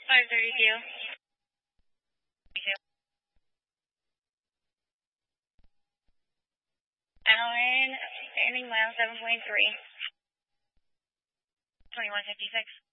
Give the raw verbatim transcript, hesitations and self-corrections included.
five thirty-two. Allen, standing mile seven point three. twenty-one fifty-six.